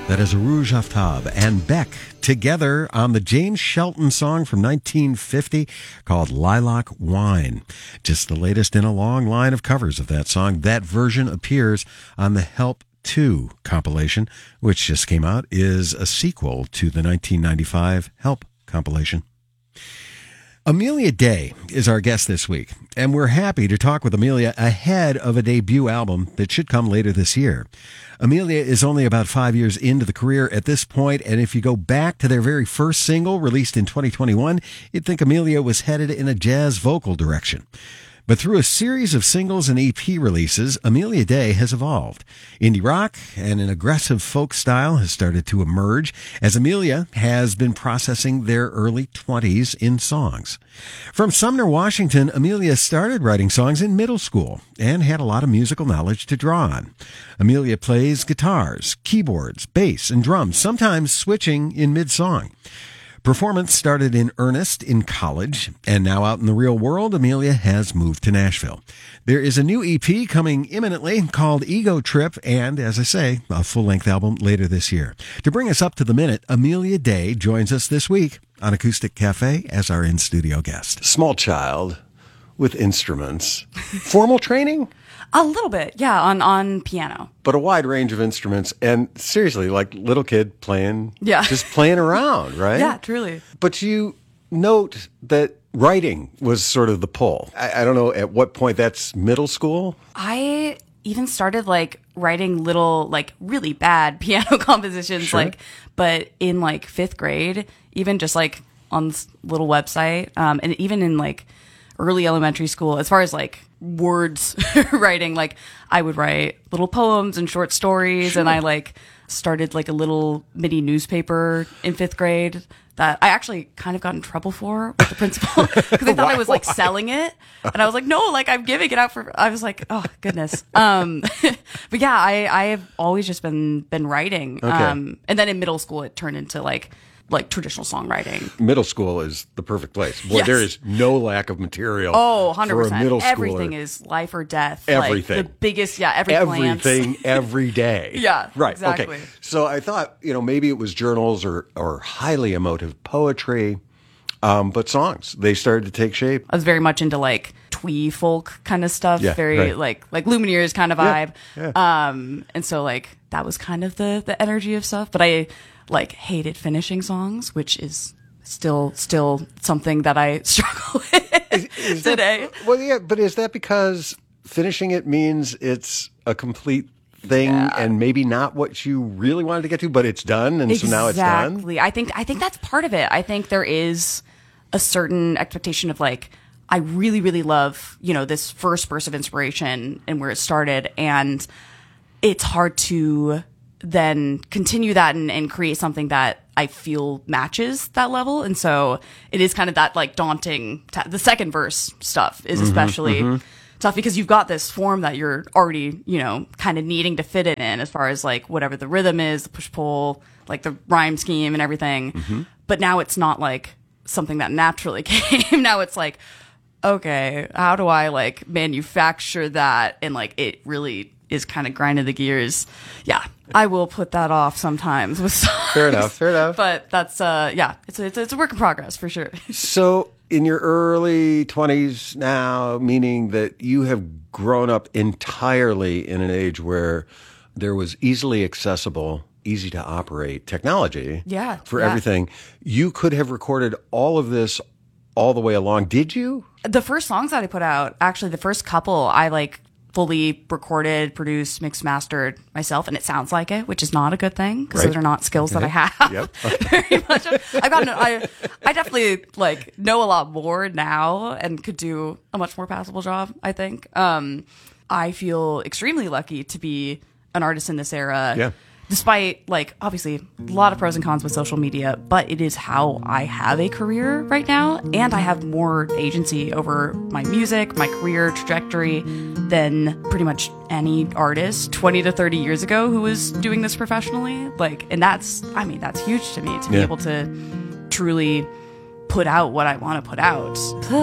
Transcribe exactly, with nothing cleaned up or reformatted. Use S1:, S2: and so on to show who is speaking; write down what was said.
S1: That is Rouge Aftab and Beck together on the James Shelton song from nineteen fifty called Lilac Wine. Just the latest in a long line of covers of that song. That version appears on the Help two compilation, which just came out, is a sequel to the nineteen ninety-five Help compilation. Amelia Day is our guest this week, and we're happy to talk with Amelia ahead of a debut album that should come later this year. Amelia is only about five years into the career at this point, and if you go back to their very first single, released in twenty twenty-one, you'd think Amelia was headed in a jazz vocal direction. But through a series of singles and E P releases, Amelia Day has evolved. Indie rock and an aggressive folk style has started to emerge as Amelia has been processing their early twenties in songs. From Sumner, Washington, Amelia started writing songs in middle school and had a lot of musical knowledge to draw on. Amelia plays guitars, keyboards, bass, and drums, sometimes switching in mid-song. Performance started in earnest in college, and now out in the real world, Amelia has moved to Nashville. There is a new E P coming imminently called Ego Trip, and, as I say, a full-length album later this year. To bring us up to the minute, Amelia Day joins us this week on Acoustic Cafe as our in-studio guest. Small child with instruments. Formal training?
S2: A little bit, yeah, on, on piano.
S1: But a wide range of instruments. And seriously, like little kid playing,
S2: yeah.
S1: just playing around, right?
S2: Yeah, truly.
S1: But you note that writing was sort of the pull. I, I don't know at what point that's middle school.
S2: I even started like writing little, like really bad piano compositions,
S1: Sure.
S2: like, but in like fifth grade, even just like on this little website, um, and even in like early elementary school, as far as like words writing, like I would write little poems and short stories. Sure. And I like started like a little mini newspaper in fifth grade that I actually kind of got in trouble for with the principal because they thought I was like selling it. And I was like, no, like I'm giving it out for, I was like, oh goodness. Um, but yeah, I, I have always just been, been writing.
S1: Okay.
S2: Um, and then in middle school, it turned into like, like traditional songwriting.
S1: Middle school is the perfect place. Boy,
S2: yes.
S1: There is no lack of material.
S2: Oh, one hundred percent.
S1: For a middle schooler.
S2: Everything is life or death.
S1: Everything.
S2: Like the biggest, yeah, every
S1: Everything
S2: glance.
S1: every day.
S2: Yeah,
S1: right.
S2: exactly.
S1: Okay. So I thought, you know, maybe it was journals or, or highly emotive poetry, um, but songs. They started to take shape.
S2: I was very much into like twee folk kind of stuff.
S1: Yeah,
S2: very
S1: right.
S2: like like Lumineers kind of vibe.
S1: Yeah, yeah.
S2: Um, and so like that was kind of the the energy of stuff. But I like hated finishing songs, which is still still something that I struggle with
S1: Is, is
S2: today.
S1: That, well, yeah, but is that because finishing it means it's a complete thing
S2: Yeah.
S1: and maybe not what you really wanted to get to, but it's done, and
S2: Exactly.
S1: so now it's done?
S2: Exactly. I think I think that's part of it. I think there is a certain expectation of like, I really, really love, you know, this first burst of inspiration and where it started, and it's hard to then continue that and, and create something that I feel matches that level. And so it is kind of that like daunting, ta- the second verse stuff is especially mm-hmm, mm-hmm. tough because you've got this form that you're already, you know, kind of needing to fit it in as far as like whatever the rhythm is, the push pull, like the rhyme scheme and everything. Mm-hmm. But now it's not like something that naturally came. Now it's like, okay, how do I like manufacture that? And like it really is kind of grinding the gears. Yeah, I will put that off sometimes with songs.
S1: Fair enough, fair enough.
S2: But that's, uh, yeah, it's a, it's, a, it's a work in progress for sure.
S1: So in your early twenties now, meaning that you have grown up entirely in an age where there was easily accessible, easy to operate technology
S2: yeah,
S1: for
S2: yeah.
S1: everything, you could have recorded all of this all the way along. Did you?
S2: The first songs that I put out, actually the first couple, I like fully recorded, produced, mixed, mastered myself, and it sounds like it, which is not a good thing because
S1: right.
S2: those are not skills
S1: okay.
S2: that I have.
S1: Yep. Okay.
S2: Very much. I've gotten. I I definitely like know a lot more now and could do a much more passable job. I think. Um, I feel extremely lucky to be an artist in this era.
S1: Yeah.
S2: Despite, like, obviously, a lot of pros and cons with social media, but it is how I have a career right now, and I have more agency over my music, my career trajectory, than pretty much any artist twenty to thirty years ago who was doing this professionally. Like, and that's, I mean, that's huge to me, to be
S1: yeah.
S2: able to truly put out what I want to put out.